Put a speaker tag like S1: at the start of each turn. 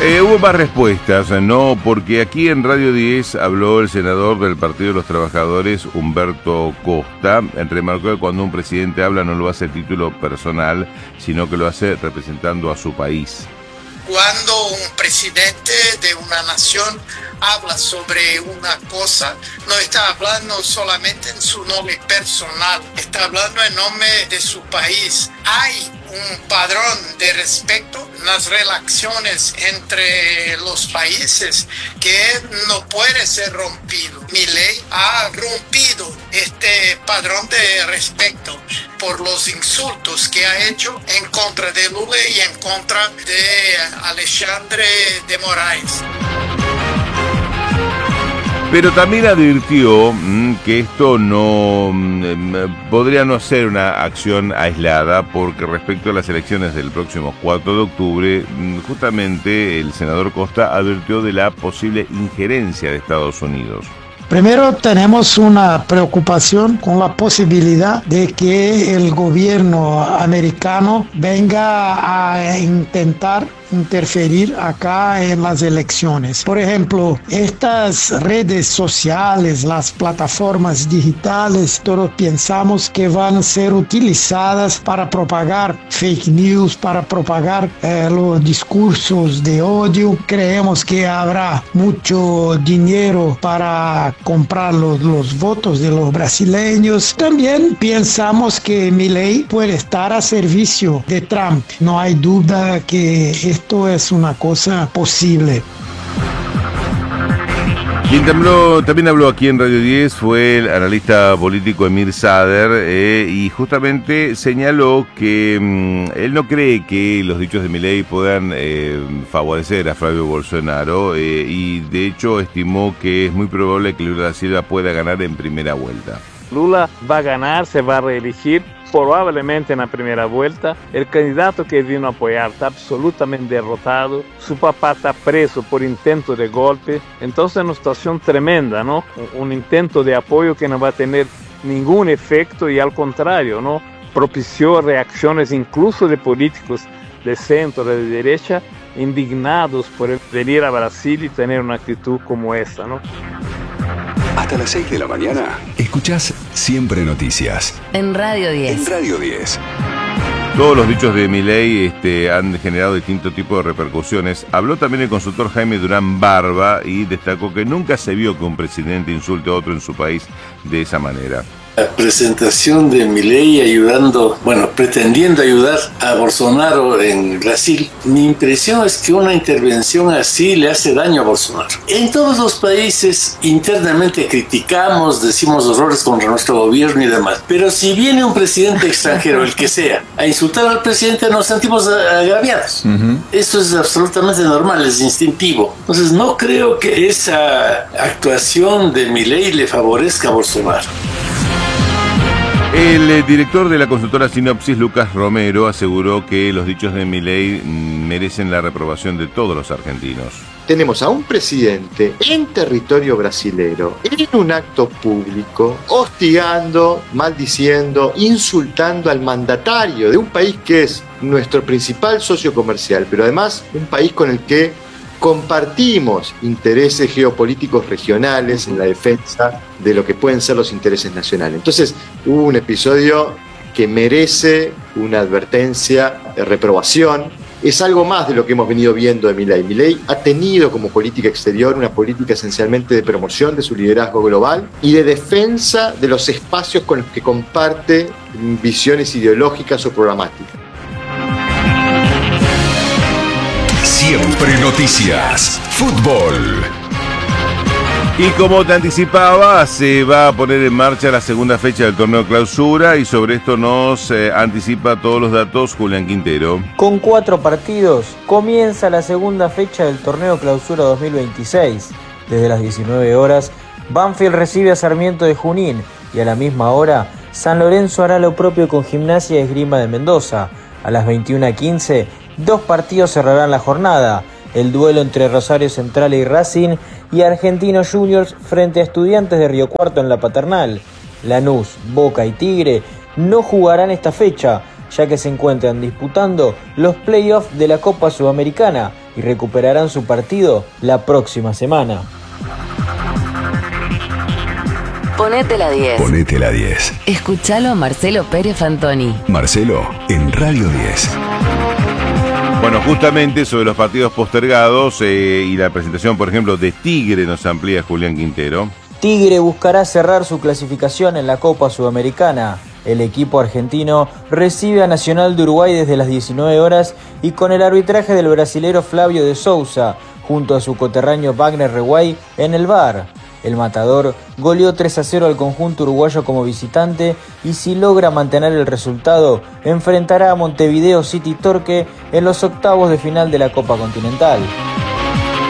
S1: Hubo más respuestas, ¿no? Porque aquí en Radio 10 habló el senador del Partido de los Trabajadores, Humberto Costa. Remarcó que cuando un presidente habla no lo hace a título personal, sino que lo hace representando a su país.
S2: Cuando un presidente de una nación habla sobre una cosa, no está hablando solamente en su nombre personal, está hablando en nombre de su país. Hay un padrón de respeto en las relaciones entre los países que no puede ser rompido. Milei ha rompido este padrón de respeto por los insultos que ha hecho en contra de Lula y en contra de Alexandre de Moraes.
S1: Pero también advirtió que esto no podría no ser una acción aislada, porque respecto a las elecciones del próximo 4 de octubre, justamente el senador Costa advirtió de la posible injerencia de Estados Unidos.
S3: Primero tenemos una preocupación con la posibilidad de que el gobierno americano venga a intentar interferir acá en las elecciones. Por ejemplo, estas redes sociales, las plataformas digitales, todos pensamos que van a ser utilizadas para propagar fake news, para propagar los discursos de odio. Creemos que habrá mucho dinero para comprar los votos de los brasileños. También pensamos que Milei puede estar a servicio de Trump. No hay duda que esto es una cosa posible.
S1: Quien también habló aquí en Radio 10 fue el analista político Emir Sader, y justamente señaló que él no cree que los dichos de Milei puedan favorecer a Flavio Bolsonaro, y de hecho estimó que es muy probable que Lula da Silva pueda ganar en primera vuelta.
S4: Lula va a ganar, se va a reelegir, probablemente en la primera vuelta. El candidato que vino a apoyar está absolutamente derrotado. Su papá está preso por intento de golpe. Entonces es una situación tremenda, ¿no? Un intento de apoyo que no va a tener ningún efecto y al contrario, ¿no? Propició reacciones incluso de políticos de centro, de derecha, indignados por venir a Brasil y tener una actitud como esta, ¿no?
S5: Hasta las 6 de la mañana, escuchás Siempre Noticias.
S6: En Radio 10.
S5: En Radio 10.
S1: Todos los dichos de Milei han generado distintos tipos de repercusiones. Habló también el consultor Jaime Durán Barba y destacó que nunca se vio que un presidente insulte a otro en su país de esa manera.
S7: La presentación de Milei pretendiendo ayudar a Bolsonaro en Brasil, mi impresión es que una intervención así le hace daño a Bolsonaro. En todos los países internamente criticamos, decimos horrores contra nuestro gobierno y demás, pero si viene un presidente extranjero, el que sea, a insultar al presidente, nos sentimos agraviados. Eso es absolutamente normal, es instintivo. Entonces no creo que esa actuación de Milei le favorezca a Bolsonaro.
S1: El director de la consultora Sinopsis, Lucas Romero, aseguró que los dichos de Milei merecen la reprobación de todos los argentinos.
S8: Tenemos a un presidente en territorio brasilero, en un acto público, hostigando, maldiciendo, insultando al mandatario de un país que es nuestro principal socio comercial, pero además un país con el que compartimos intereses geopolíticos regionales en la defensa de lo que pueden ser los intereses nacionales. Entonces, hubo un episodio que merece una advertencia de reprobación. Es algo más de lo que hemos venido viendo de Milei. Milei ha tenido como política exterior una política esencialmente de promoción de su liderazgo global y de defensa de los espacios con los que comparte visiones ideológicas o programáticas.
S5: Siempre Noticias. Fútbol.
S1: Y como te anticipaba, se va a poner en marcha la segunda fecha del torneo Clausura, y sobre esto nos anticipa todos los datos Julián Quintero.
S9: Con 4 partidos comienza la segunda fecha del torneo Clausura 2026. Desde las 19 horas, Banfield recibe a Sarmiento de Junín y a la misma hora, San Lorenzo hará lo propio con Gimnasia y Esgrima de Mendoza. A las 21:15, 2 partidos cerrarán la jornada: el duelo entre Rosario Central y Racing y Argentinos Juniors frente a Estudiantes de Río Cuarto en la Paternal. Lanús, Boca y Tigre no jugarán esta fecha, ya que se encuentran disputando los playoffs de la Copa Sudamericana, y recuperarán su partido la próxima semana.
S6: Ponete la 10.
S5: Ponete la 10.
S6: Escuchalo a Marcelo Pérez Fantoni.
S5: Marcelo, en Radio 10.
S1: Bueno, justamente sobre los partidos postergados y la presentación, por ejemplo, de Tigre, nos amplía Julián Quintero.
S9: Tigre buscará cerrar su clasificación en la Copa Sudamericana. El equipo argentino recibe a Nacional de Uruguay desde las 19 horas y con el arbitraje del brasilero Flavio de Souza, junto a su coterráneo Wagner Reguay en el VAR. El Matador goleó 3-0 al conjunto uruguayo como visitante y si logra mantener el resultado, enfrentará a Montevideo City Torque en los octavos de final de la Copa Continental.